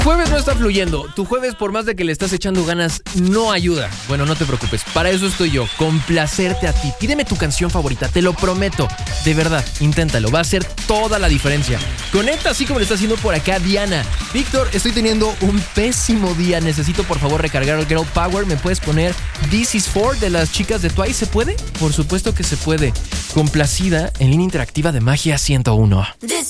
Jueves no está fluyendo. Tu jueves, por más de que le estás echando ganas, no ayuda. Bueno, no te preocupes. Para eso estoy yo. Complacerte a ti. Pídeme tu canción favorita. Te lo prometo. De verdad, inténtalo. Va a hacer toda la diferencia. Conecta así como lo está haciendo por acá Diana. Víctor, estoy teniendo un pésimo día. Necesito, por favor, recargar el Girl Power. ¿Me puedes poner This Is For de las chicas de Twice? ¿Se puede? Por supuesto que se puede. Complacida en línea interactiva de Magia 101.